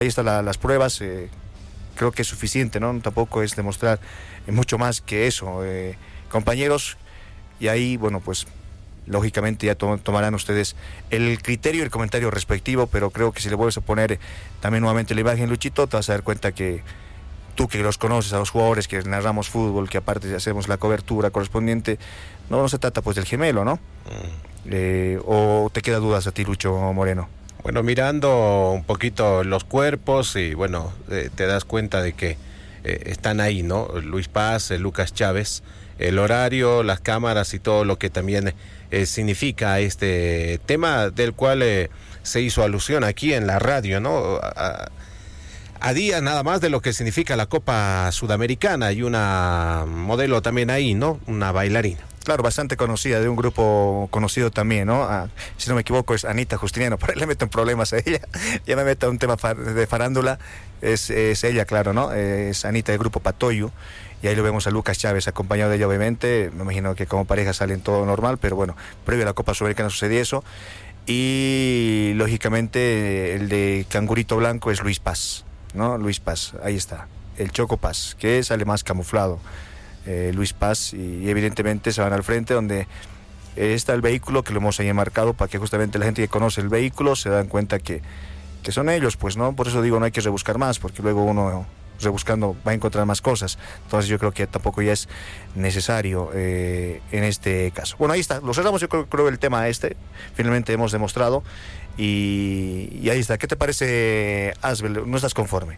ahí están las pruebas, creo que es suficiente, ¿no? Tampoco es demostrar mucho más que eso, compañeros, y ahí, bueno, pues lógicamente ya tomarán ustedes el criterio y el comentario respectivo, pero creo que si le vuelves a poner también nuevamente la imagen, Luchito, te vas a dar cuenta que tú, que los conoces a los jugadores, que narramos fútbol, que aparte hacemos la cobertura correspondiente, no se trata pues del gemelo, ¿no? ¿O te queda dudas a ti, Lucho Moreno? Bueno, mirando un poquito los cuerpos y bueno, te das cuenta de que están ahí, ¿no? Luis Paz, Lucas Chávez, el horario, las cámaras y todo lo que también significa este tema del cual se hizo alusión aquí en la radio, ¿no? A días nada más de lo que significa la Copa Sudamericana, y una modelo también ahí, ¿no? Una bailarina. Claro, bastante conocida, de un grupo conocido también, ¿no? Si no me equivoco es Anita Justiniano, por ahí le meto en problemas a ella, ya me meto en un tema de farándula, es ella, claro, ¿no? Es Anita del grupo Patoyu, y ahí lo vemos a Lucas Chávez acompañado de ella, obviamente, me imagino que como pareja salen todo normal, pero bueno, previo a la Copa Sudamericana sucedió eso, y lógicamente el de Cangurito Blanco es Luis Paz, ¿no? Luis Paz, ahí está, el Choco Paz, que sale más camuflado. Luis Paz, y evidentemente se van al frente donde está el vehículo, que lo hemos ahí enmarcado para que justamente la gente que conoce el vehículo se dan cuenta que son ellos, pues, ¿no? Por eso digo, no hay que rebuscar más, porque luego uno rebuscando va a encontrar más cosas, entonces yo creo que tampoco ya es necesario en este caso. Bueno, ahí está, lo cerramos, yo creo el tema finalmente hemos demostrado, y ahí está. ¿Qué te parece, Asbel? ¿No estás conforme?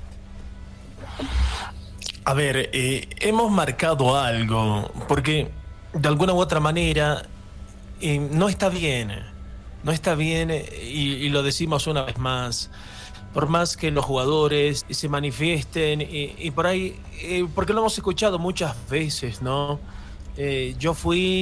A ver, hemos marcado algo, porque de alguna u otra manera no está bien, y lo decimos una vez más, por más que los jugadores se manifiesten, y por ahí, porque lo hemos escuchado muchas veces, ¿no? Yo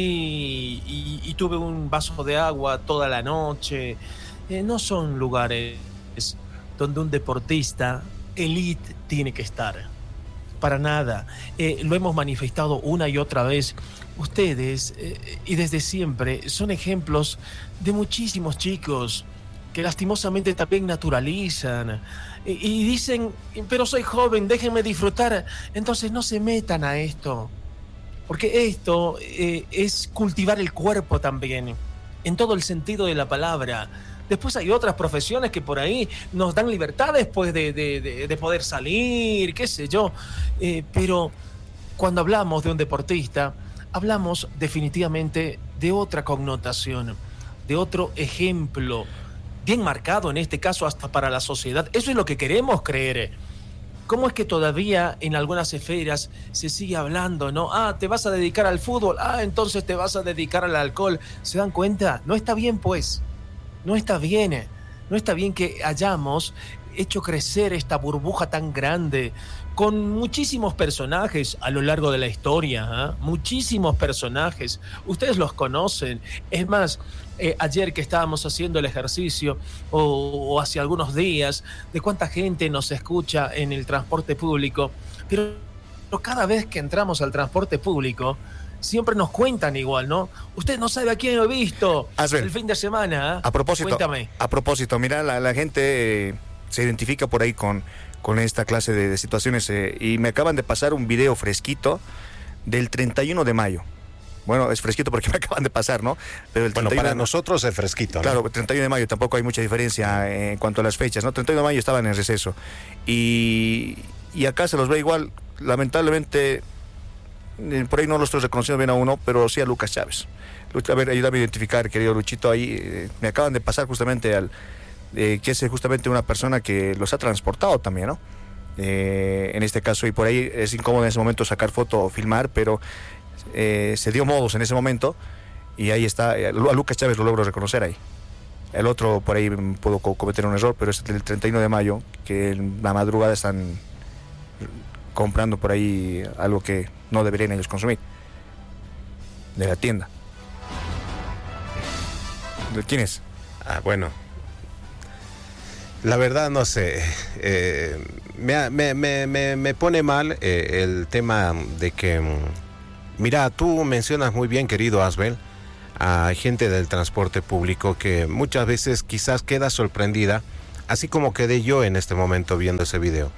fui y tuve un vaso de agua toda la noche. No son lugares donde un deportista elite tiene que estar. Para nada. Lo hemos manifestado una y otra vez. Ustedes, y desde siempre, son ejemplos de muchísimos chicos que lastimosamente también naturalizan y dicen, pero soy joven, déjenme disfrutar. Entonces no se metan a esto, porque esto es cultivar el cuerpo también, en todo el sentido de la palabra. Después hay otras profesiones que por ahí nos dan libertad después de poder salir, qué sé yo. Pero cuando hablamos de un deportista, hablamos definitivamente de otra connotación, de otro ejemplo, bien marcado en este caso hasta para la sociedad. Eso es lo que queremos creer. ¿Cómo es que todavía en algunas esferas se sigue hablando, ¿no? ¿Te vas a dedicar al fútbol? Entonces te vas a dedicar al alcohol. ¿Se dan cuenta? No está bien, pues. No está bien que hayamos hecho crecer esta burbuja tan grande con muchísimos personajes a lo largo de la historia, muchísimos personajes, ustedes los conocen. Es más, ayer que estábamos haciendo el ejercicio o hace algunos días, de cuánta gente nos escucha en el transporte público, pero cada vez que entramos al transporte público siempre nos cuentan igual, ¿no? Usted no sabe a quién he visto el fin de semana. A propósito, cuéntame. A propósito, mira, la gente se identifica por ahí con esta clase de situaciones, y me acaban de pasar un video fresquito del 31 de mayo. Bueno, es fresquito porque me acaban de pasar, ¿no? Pero el 31 para nosotros es fresquito, ¿no? Claro, 31 de mayo tampoco hay mucha diferencia en cuanto a las fechas, ¿no? 31 de mayo estaban en receso. Y acá se los ve igual, lamentablemente. Por ahí no lo estoy reconociendo bien a uno, pero sí a Lucas Chávez. A ver, ayúdame a identificar, querido Luchito, ahí me acaban de pasar justamente que es justamente una persona que los ha transportado también, ¿no? En este caso, y por ahí es incómodo en ese momento sacar foto o filmar, pero se dio modos en ese momento, y ahí está, a Lucas Chávez lo logro reconocer ahí. El otro, por ahí puedo cometer un error, pero es el 31 de mayo, que en la madrugada están comprando por ahí algo que no deberían ellos consumir, de la tienda. ¿De quién es? Bueno, la verdad no sé, me pone mal el tema de que, mira, tú mencionas muy bien, querido Asbel, a gente del transporte público que muchas veces quizás queda sorprendida así como quedé yo en este momento viendo ese video.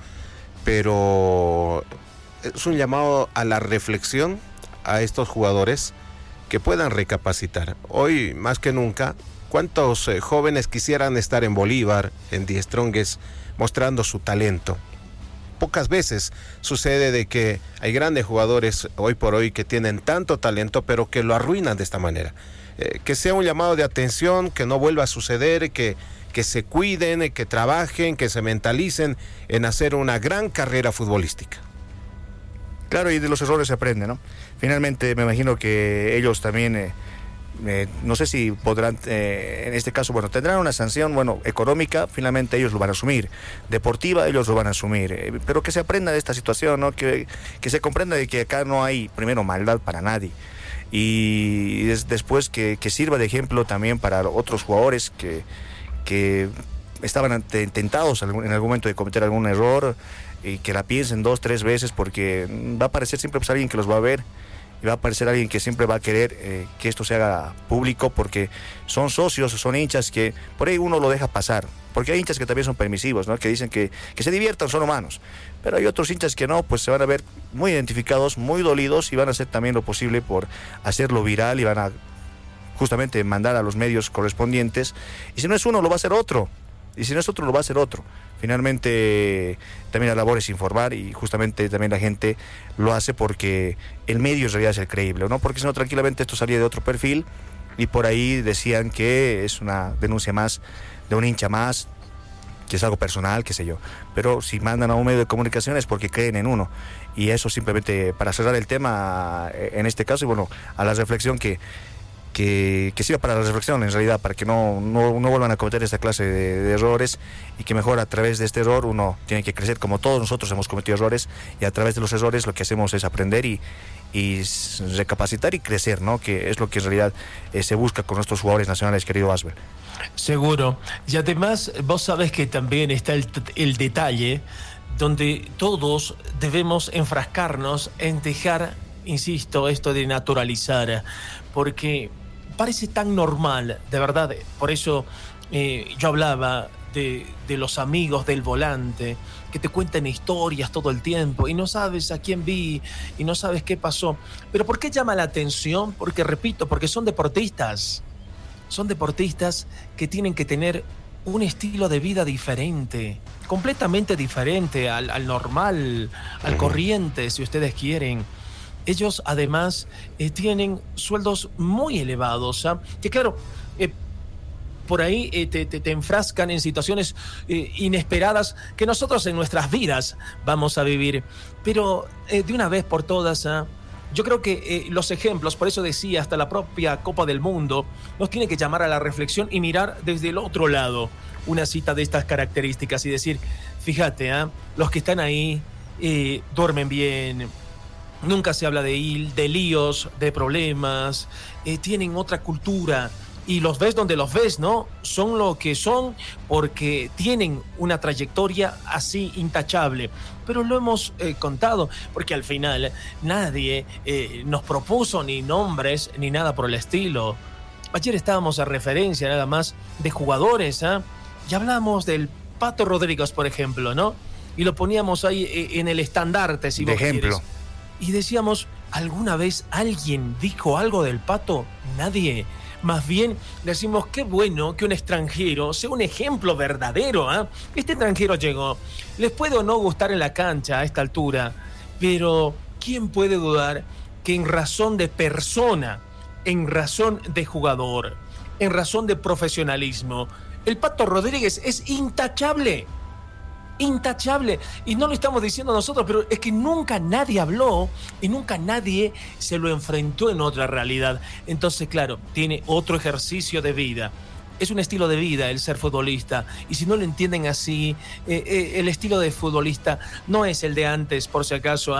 Pero es un llamado a la reflexión a estos jugadores que puedan recapacitar. Hoy, más que nunca, ¿cuántos jóvenes quisieran estar en Bolívar, en Die Strongest, mostrando su talento? Pocas veces sucede de que hay grandes jugadores hoy por hoy que tienen tanto talento, pero que lo arruinan de esta manera. Que sea un llamado de atención, que no vuelva a suceder, que se cuiden, que trabajen, que se mentalicen en hacer una gran carrera futbolística. Claro, y de los errores se aprende, ¿no? Finalmente me imagino que ellos también, no sé si podrán, en este caso, bueno, tendrán una sanción, bueno, económica, finalmente ellos lo van a asumir, deportiva ellos lo van a asumir, pero que se aprenda de esta situación, ¿no? Que se comprenda de que acá no hay, primero, maldad para nadie, y después que sirva de ejemplo también para otros jugadores que estaban tentados en algún momento de cometer algún error, y que la piensen 2, 3 veces, porque va a aparecer siempre pues alguien que los va a ver, y va a aparecer alguien que siempre va a querer que esto se haga público, porque son socios, son hinchas que por ahí uno lo deja pasar, porque hay hinchas que también son permisivos, ¿no? Que dicen que se diviertan, son humanos, pero hay otros hinchas que no, pues se van a ver muy identificados, muy dolidos, y van a hacer también lo posible por hacerlo viral, y van a justamente mandar a los medios correspondientes, y si no es uno, lo va a hacer otro, y si no es otro, lo va a hacer otro. Finalmente también la labor es informar, y justamente también la gente lo hace porque el medio en realidad es el creíble, ¿no? Porque si no, tranquilamente esto salía de otro perfil, y por ahí decían que es una denuncia más de un hincha más, que es algo personal, qué sé yo. Pero si mandan a un medio de comunicación es porque creen en uno, y eso simplemente para cerrar el tema en este caso, y bueno, a la reflexión que sirva para la reflexión en realidad, para que no vuelvan a cometer esta clase de errores, y que mejor a través de este error uno tiene que crecer, como todos nosotros hemos cometido errores, y a través de los errores lo que hacemos es aprender y recapacitar y crecer, ¿no? Que es lo que en realidad se busca con nuestros jugadores nacionales, querido Asbel. Seguro. Y además vos sabés que también está el detalle donde todos debemos enfrascarnos en dejar, insisto, esto de naturalizar, porque parece tan normal, de verdad. Por eso yo hablaba de los amigos del volante, que te cuentan historias todo el tiempo y no sabes a quién vi y no sabes qué pasó. ¿Pero por qué llama la atención? Porque, repito, porque son deportistas. Son deportistas que tienen que tener un estilo de vida diferente, completamente diferente al normal, al corriente, si ustedes quieren. Ellos además tienen sueldos muy elevados, ¿eh? Que claro, por ahí te enfrascan en situaciones inesperadas que nosotros en nuestras vidas vamos a vivir. Pero de una vez por todas, yo creo que los ejemplos, por eso decía, hasta la propia Copa del Mundo, nos tiene que llamar a la reflexión y mirar desde el otro lado una cita de estas características y decir, fíjate, los que están ahí duermen bien, nunca se habla de líos, de problemas, tienen otra cultura, y los ves donde los ves, ¿no? Son lo que son porque tienen una trayectoria así intachable. Pero lo hemos contado, porque al final nadie nos propuso ni nombres ni nada por el estilo. Ayer estábamos a referencia nada más de jugadores, y hablábamos del Pato Rodríguez, por ejemplo, ¿no? Y lo poníamos ahí en el estandarte, si vos ejemplo quieres. Y decíamos, ¿alguna vez alguien dijo algo del Pato? Nadie. Más bien decimos, qué bueno que un extranjero sea un ejemplo verdadero, ¿eh? Este extranjero llegó. Les puede o no gustar en la cancha a esta altura, pero ¿quién puede dudar que en razón de persona, en razón de jugador, en razón de profesionalismo, el Pato Rodríguez es intachable? Intachable, y no lo estamos diciendo nosotros, pero es que nunca nadie habló y nunca nadie se lo enfrentó en otra realidad. Entonces, claro, tiene otro ejercicio de vida. Es un estilo de vida el ser futbolista, y si no lo entienden así, el estilo de futbolista no es el de antes, por si acaso,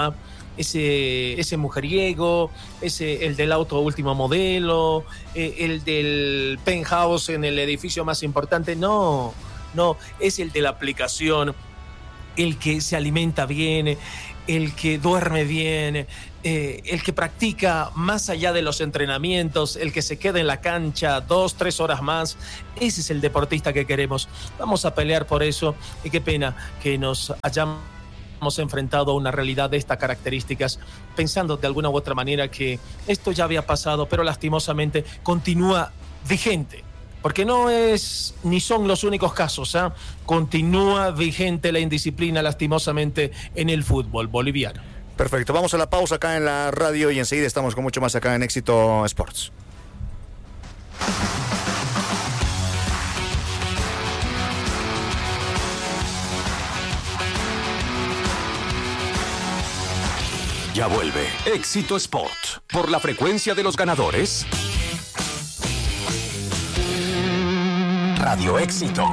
ese mujeriego, el del auto último modelo, el del penthouse en el edificio más importante. No, es el de la aplicación, el que se alimenta bien, el que duerme bien, el que practica más allá de los entrenamientos, el que se queda en la cancha 2-3 horas más. Ese es el deportista que queremos. Vamos a pelear por eso, y qué pena que nos hayamos enfrentado a una realidad de estas características, pensando de alguna u otra manera que esto ya había pasado, pero lastimosamente continúa vigente. Porque no es ni son los únicos casos, ¿eh? Continúa vigente la indisciplina, lastimosamente, en el fútbol boliviano. Perfecto, vamos a la pausa acá en la radio y enseguida estamos con mucho más acá en Éxito Sports. Ya vuelve Éxito Sport por la frecuencia de los ganadores. Radio Éxito.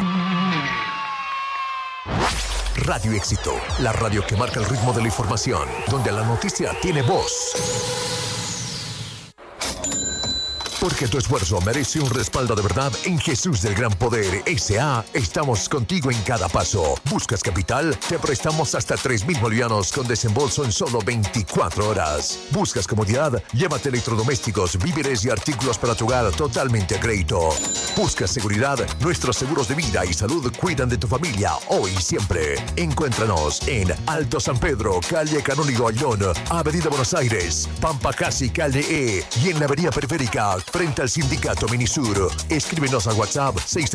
Radio Éxito, la radio que marca el ritmo de la información, donde la noticia tiene voz. Porque tu esfuerzo merece un respaldo de verdad en Jesús del Gran Poder S.A. Estamos contigo en cada paso. ¿Buscas capital? Te prestamos hasta 3.000 bolivianos con desembolso en solo 24 horas. ¿Buscas comodidad? Llévate electrodomésticos, víveres y artículos para tu hogar totalmente a crédito. ¿Buscas seguridad? Nuestros seguros de vida y salud cuidan de tu familia hoy y siempre. Encuéntranos en Alto San Pedro, calle Canónigo Ayllón, Avenida Buenos Aires, Pampa Casi, calle E, y en la avenida Periférica, frente al Sindicato Minisur. Escríbenos al WhatsApp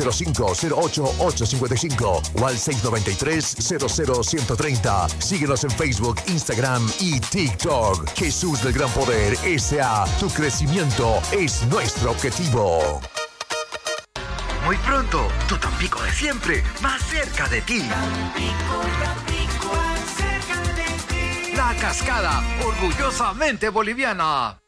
605-08855 o al 693-00130. Síguenos en Facebook, Instagram y TikTok. Jesús del Gran Poder S.A. Tu crecimiento es nuestro objetivo. Muy pronto, tu Tampico de siempre, más cerca de ti. Tampico, Tampico, más cerca de ti. La Cascada, orgullosamente boliviana.